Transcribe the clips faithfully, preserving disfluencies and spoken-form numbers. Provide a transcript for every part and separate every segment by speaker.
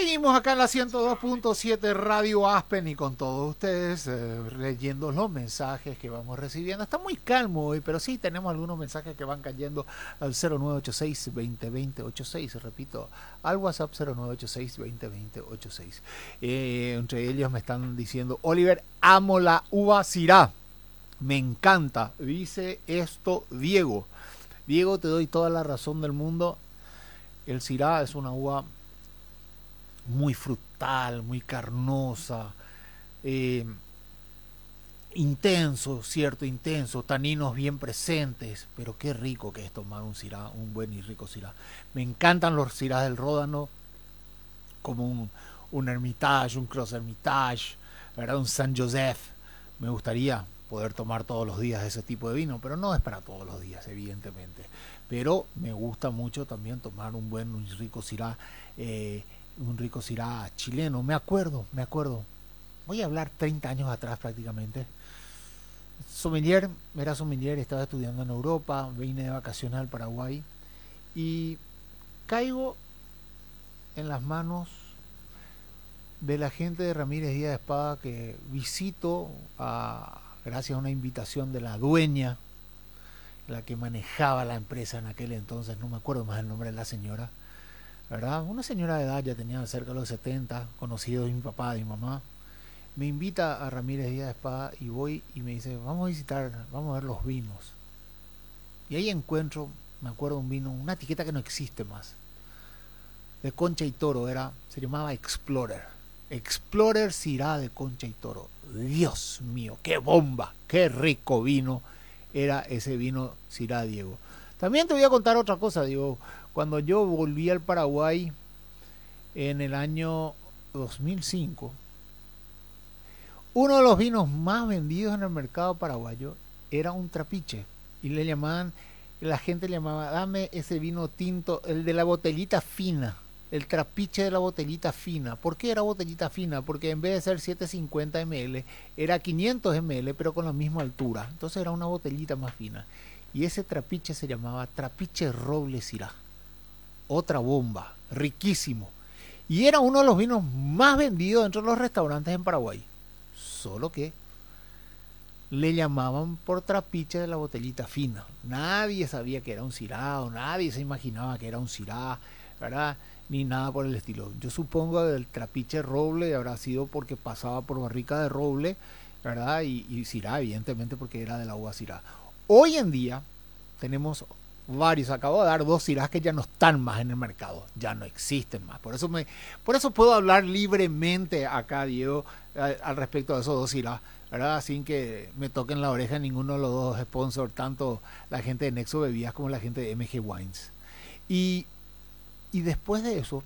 Speaker 1: Seguimos acá en la ciento dos punto siete Radio Aspen y con todos ustedes eh, leyendo los mensajes que vamos recibiendo. Está muy calmo hoy, pero sí tenemos algunos mensajes que van cayendo al cero nueve ocho seis, veinte veinte, ochenta y seis. Repito, al WhatsApp cero nueve ocho seis, veinte veinte, ochenta y seis. Eh, entre ellos me están diciendo: Oliver, amo la uva Syrah. Me encanta. Dice esto Diego. Diego, te doy toda la razón del mundo. El Syrah es una uva muy frutal, muy carnosa, eh, intenso, cierto, intenso, taninos bien presentes, pero qué rico que es tomar un Syrah, un buen y rico Syrah. Me encantan los Syrah del Ródano, como un, un Hermitage, un Cross Hermitage, ¿verdad? Un Saint Joseph. Me gustaría poder tomar todos los días ese tipo de vino, pero no es para todos los días, evidentemente. Pero me gusta mucho también tomar un buen, un rico Syrah, eh, un rico Syrah chileno. Me acuerdo, me acuerdo. Voy a hablar treinta años atrás prácticamente. Sommelier, era sommelier, estaba estudiando en Europa, vine de vacaciones al Paraguay y caigo en las manos de la gente de Ramírez Díaz de Espada, que visito a, gracias a una invitación de la dueña, la que manejaba la empresa en aquel entonces, no me acuerdo más el nombre de la señora, ¿verdad? Una señora de edad, ya tenía cerca de los setenta, conocido de mi papá, de mi mamá. Me invita a Ramírez Díaz de Espada y voy y me dice: vamos a visitar, vamos a ver los vinos. Y ahí encuentro, me acuerdo, un vino, una etiqueta que no existe más, de Concha y Toro, era, se llamaba Explorer. Explorer Syrah de Concha y Toro. Dios mío, qué bomba, qué rico vino era ese vino Syrah, Diego. También te voy a contar otra cosa, Diego. Cuando yo volví al Paraguay en el año dos mil cinco, uno de los vinos más vendidos en el mercado paraguayo era un trapiche. Y le llamaban, la gente le llamaba: dame ese vino tinto, el de la botellita fina, el trapiche de la botellita fina. ¿Por qué era botellita fina? Porque en vez de ser setecientos cincuenta mililitros, era quinientos mililitros, pero con la misma altura. Entonces era una botellita más fina. Y ese trapiche se llamaba Trapiche Roble Syrah. Otra bomba, riquísimo. Y era uno de los vinos más vendidos dentro de los restaurantes en Paraguay. Solo que le llamaban por trapiche de la botellita fina. Nadie sabía que era un Syrah, o nadie se imaginaba que era un Syrah, ¿verdad? Ni nada por el estilo. Yo supongo que el trapiche roble habrá sido porque pasaba por barrica de roble, ¿verdad? Y, y Syrah, evidentemente, porque era de la uva Syrah. Hoy en día tenemos varios. Acabo de dar dos Syrahs que ya no están más en el mercado, ya no existen más. Por eso me, por eso puedo hablar libremente acá, Diego, al, al respecto de esos dos Syrahs, ¿verdad? Sin que me toquen la oreja ninguno de los dos sponsors, tanto la gente de Nexo Bebidas como la gente de M G Wines. Y, y después de eso,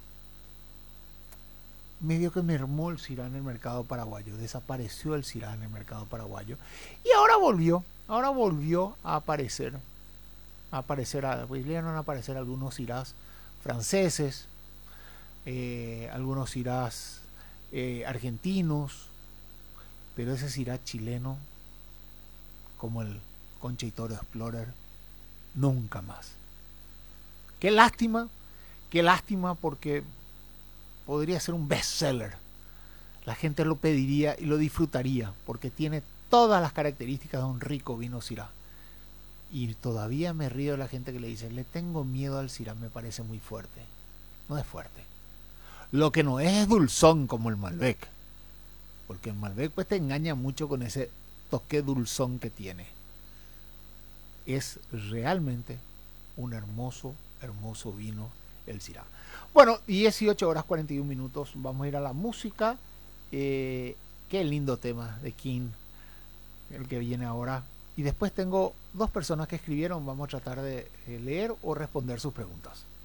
Speaker 1: medio que mermó el Syrah en el mercado paraguayo, desapareció el Syrah en el mercado paraguayo, y ahora volvió, ahora volvió a aparecer. A aparecer, a, volvieron a aparecer algunos Syrahs franceses, eh, algunos Syrahs eh, argentinos, pero ese Syrah chileno, como el Concha y Toro Explorer, nunca más. Qué lástima, qué lástima, porque podría ser un bestseller. La gente lo pediría y lo disfrutaría, porque tiene todas las características de un rico vino Syrah. Y todavía me río de la gente que le dice: le tengo miedo al Syrah, me parece muy fuerte. No es fuerte. Lo que no es es dulzón como el Malbec, porque el Malbec pues te engaña mucho con ese toque dulzón que tiene. Es realmente un hermoso, hermoso vino el Syrah. Bueno, dieciocho horas cuarenta y un minutos, vamos a ir a la música. Eh, qué lindo tema de King, el que viene ahora. Y después tengo dos personas que escribieron, vamos a tratar de leer o responder sus preguntas.